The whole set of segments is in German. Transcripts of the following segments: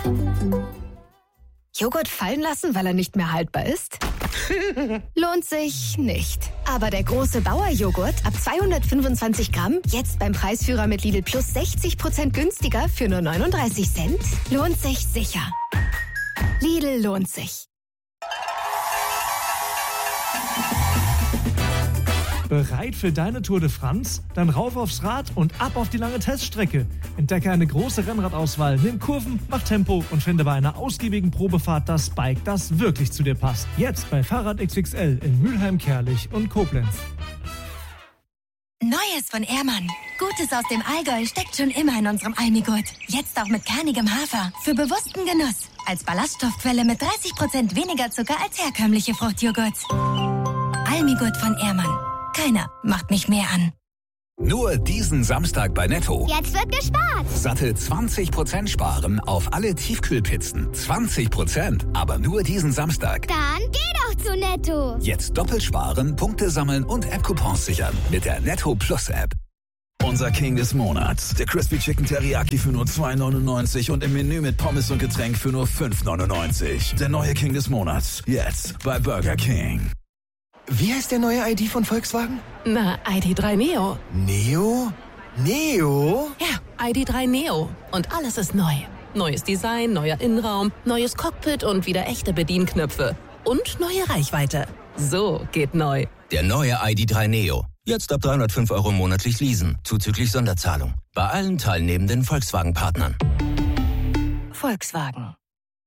Joghurt fallen lassen, weil er nicht mehr haltbar ist? Lohnt sich nicht. Aber der große Bauer-Joghurt ab 225 Gramm, jetzt beim Preisführer mit Lidl Plus 60% günstiger für nur 39 Cent, lohnt sich sicher. Lidl lohnt sich. Bereit für deine Tour de France? Dann rauf aufs Rad und ab auf die lange Teststrecke. Entdecke eine große Rennradauswahl, nimm Kurven, mach Tempo und finde bei einer ausgiebigen Probefahrt das Bike, das wirklich zu dir passt. Jetzt bei Fahrrad XXL in Mülheim, Kerlich und Koblenz. Neues von Ehrmann. Gutes aus dem Allgäu steckt schon immer in unserem Almigurt. Jetzt auch mit kernigem Hafer. Für bewussten Genuss. Als Ballaststoffquelle mit 30% weniger Zucker als herkömmliche Fruchtjoghurts. Almigurt von Ehrmann. Keiner macht mich mehr an. Nur diesen Samstag bei Netto. Jetzt wird gespart. Satte 20% sparen auf alle Tiefkühlpizzen. 20%, aber nur diesen Samstag. Dann geh doch zu Netto. Jetzt doppelt sparen, Punkte sammeln und App-Coupons sichern mit der Netto Plus App. Unser King des Monats. Der Crispy Chicken Teriyaki für nur 2,99 und im Menü mit Pommes und Getränk für nur 5,99. Der neue King des Monats. Jetzt bei Burger King. Wie heißt der neue ID von Volkswagen? Na, ID.3 Neo. Neo? Neo? Ja, ID.3 Neo. Und alles ist neu. Neues Design, neuer Innenraum, neues Cockpit und wieder echte Bedienknöpfe. Und neue Reichweite. So geht neu. Der neue ID.3 Neo. Jetzt ab 305 € monatlich leasen, zuzüglich Sonderzahlung. Bei allen teilnehmenden Volkswagen-Partnern. Volkswagen.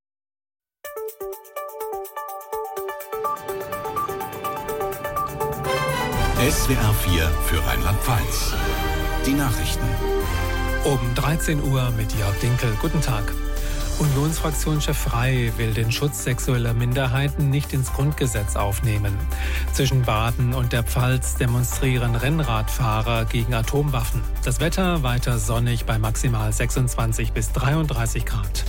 SWR 4 für Rheinland-Pfalz. Die Nachrichten. Um 13 Uhr mit Jörg Dinkel. Guten Tag. Unionsfraktionschef Frey will den Schutz sexueller Minderheiten nicht ins Grundgesetz aufnehmen. Zwischen Baden und der Pfalz demonstrieren Rennradfahrer gegen Atomwaffen. Das Wetter weiter sonnig bei maximal 26 bis 33 Grad.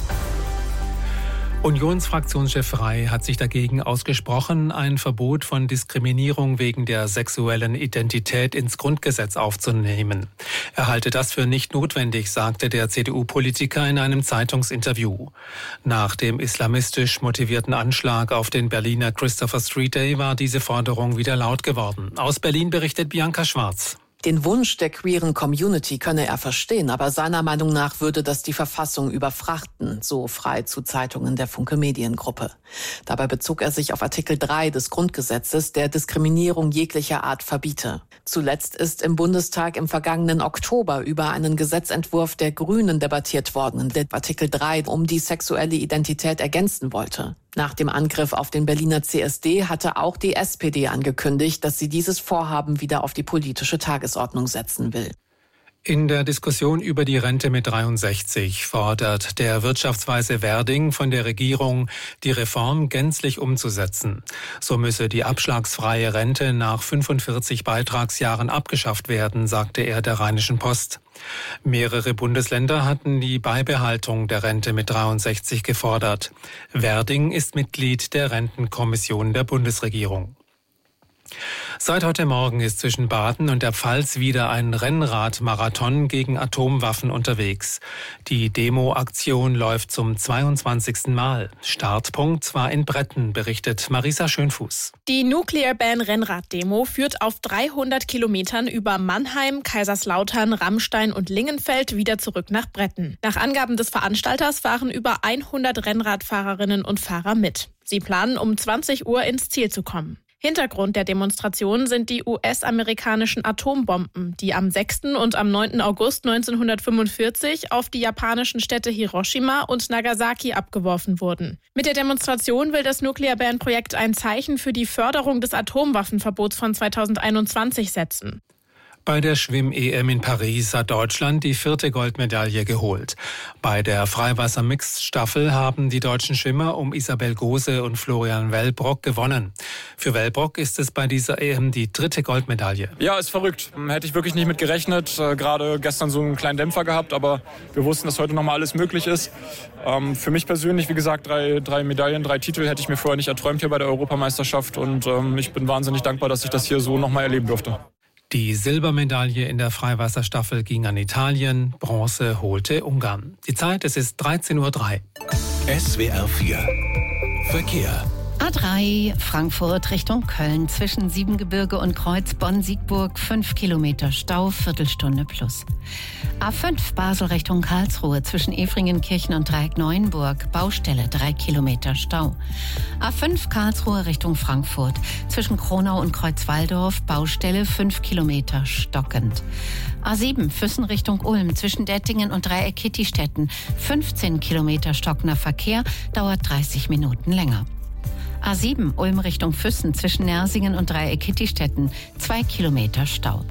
Unionsfraktionschef Frey hat sich dagegen ausgesprochen, ein Verbot von Diskriminierung wegen der sexuellen Identität ins Grundgesetz aufzunehmen. Er halte das für nicht notwendig, sagte der CDU-Politiker in einem Zeitungsinterview. Nach dem islamistisch motivierten Anschlag auf den Berliner Christopher Street Day war diese Forderung wieder laut geworden. Aus Berlin berichtet Bianca Schwarz. Den Wunsch der queeren Community könne er verstehen, aber seiner Meinung nach würde das die Verfassung überfrachten, so Frey zu Zeitungen der Funke Mediengruppe. Dabei bezog er sich auf Artikel 3 des Grundgesetzes, der Diskriminierung jeglicher Art verbiete. Zuletzt ist im Bundestag im vergangenen Oktober über einen Gesetzentwurf der Grünen debattiert worden, der Artikel 3 um die sexuelle Identität ergänzen wollte. Nach dem Angriff auf den Berliner CSD hatte auch die SPD angekündigt, dass sie dieses Vorhaben wieder auf die politische Tagesordnung setzen will. In der Diskussion über die Rente mit 63 fordert der Wirtschaftsweise Werding von der Regierung, die Reform gänzlich umzusetzen. So müsse die abschlagsfreie Rente nach 45 Beitragsjahren abgeschafft werden, sagte er der Rheinischen Post. Mehrere Bundesländer hatten die Beibehaltung der Rente mit 63 gefordert. Werding ist Mitglied der Rentenkommission der Bundesregierung. Seit heute Morgen ist zwischen Baden und der Pfalz wieder ein Rennradmarathon gegen Atomwaffen unterwegs. Die Demo-Aktion läuft zum 22. Mal. Startpunkt war in Bretten, berichtet Marisa Schönfuß. Die Nuclear Ban Rennrad-Demo führt auf 300 Kilometern über Mannheim, Kaiserslautern, Rammstein und Lingenfeld wieder zurück nach Bretten. Nach Angaben des Veranstalters fahren über 100 Rennradfahrerinnen und Fahrer mit. Sie planen, um 20 Uhr ins Ziel zu kommen. Hintergrund der Demonstration sind die US-amerikanischen Atombomben, die am 6. und am 9. August 1945 auf die japanischen Städte Hiroshima und Nagasaki abgeworfen wurden. Mit der Demonstration will das Nuclear Ban-Projekt ein Zeichen für die Förderung des Atomwaffenverbots von 2021 setzen. Bei der Schwimm-EM in Paris hat Deutschland die 4. Goldmedaille geholt. Bei der Freiwasser-Mixed-Staffel haben die deutschen Schwimmer um Isabel Gose und Florian Wellbrock gewonnen. Für Wellbrock ist es bei dieser EM die 3. Goldmedaille. Ja, ist verrückt. Hätte ich wirklich nicht mit gerechnet. Gerade gestern so einen kleinen Dämpfer gehabt, aber wir wussten, dass heute nochmal alles möglich ist. Für mich persönlich, wie gesagt, 3 Medaillen, 3 Titel hätte ich mir vorher nicht erträumt hier bei der Europameisterschaft. Und ich bin wahnsinnig dankbar, dass ich das hier so nochmal erleben durfte. Die Silbermedaille in der Freiwasserstaffel ging an Italien, Bronze holte Ungarn. Die Zeit, es ist 13:03 Uhr. SWR 4 Verkehr. A3 Frankfurt Richtung Köln zwischen Siebengebirge und Kreuz Bonn-Siegburg 5 Kilometer Stau, Viertelstunde plus. A5 Basel Richtung Karlsruhe zwischen Efringenkirchen und Dreieck-Neuenburg, Baustelle 3 Kilometer Stau. A5 Karlsruhe Richtung Frankfurt zwischen Kronau und Kreuzwaldorf, Baustelle 5 Kilometer stockend. A7 Füssen Richtung Ulm zwischen Dettingen und Dreieck-Kittistetten 15 Kilometer stockender Verkehr, dauert 30 Minuten länger. A7 Ulm Richtung Füssen zwischen Nersingen und Dreieck-Kittistetten 2 Kilometer Stau.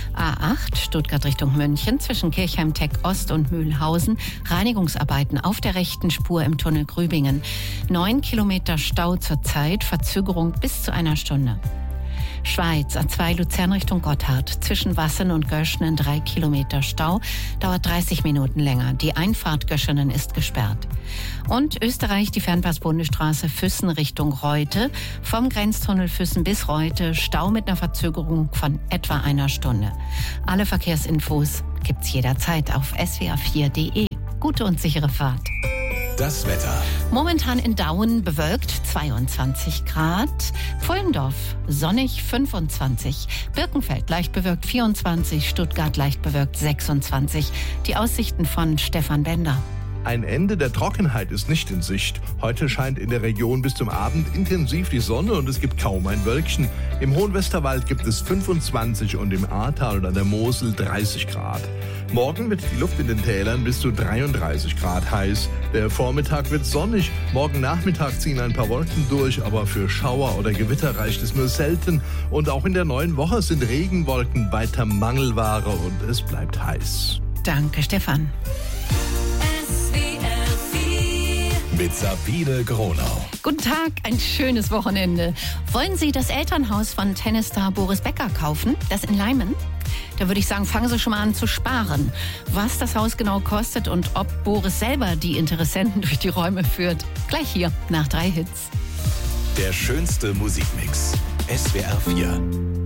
A8 Stuttgart Richtung München zwischen Kirchheim-Teck Ost und Mühlhausen Reinigungsarbeiten auf der rechten Spur im Tunnel Grübingen. 9 Kilometer Stau zurzeit, Verzögerung bis zu einer Stunde. Schweiz, A2 Luzern Richtung Gotthard, zwischen Wassen und Göschenen 3 Kilometer Stau, dauert 30 Minuten länger. Die Einfahrt Göschenen ist gesperrt. Und Österreich, die Fernpass-Bundesstraße Füssen Richtung Reute, vom Grenztunnel Füssen bis Reute, Stau mit einer Verzögerung von etwa einer Stunde. Alle Verkehrsinfos gibt's jederzeit auf swr4.de. Gute und sichere Fahrt. Das Wetter. Momentan in Dauen bewölkt 22 Grad, Pfullendorf sonnig 25, Birkenfeld leicht bewölkt 24, Stuttgart leicht bewölkt 26. Die Aussichten von Stefan Bender. Ein Ende der Trockenheit ist nicht in Sicht. Heute scheint in der Region bis zum Abend intensiv die Sonne und es gibt kaum ein Wölkchen. Im Hohen Westerwald gibt es 25 und im Ahrtal und an der Mosel 30 Grad. Morgen wird die Luft in den Tälern bis zu 33 Grad heiß. Der Vormittag wird sonnig. Morgen Nachmittag ziehen ein paar Wolken durch, aber für Schauer oder Gewitter reicht es nur selten. Und auch in der neuen Woche sind Regenwolken weiter Mangelware und es bleibt heiß. Danke, Stefan. Mit Sabine Gronau. Guten Tag, ein schönes Wochenende. Wollen Sie das Elternhaus von Tennisstar Boris Becker kaufen, das in Leimen? Da würde ich sagen, fangen Sie schon mal an zu sparen. Was das Haus genau kostet und ob Boris selber die Interessenten durch die Räume führt. Gleich hier, nach 3 Hits. Der schönste Musikmix. SWR 4.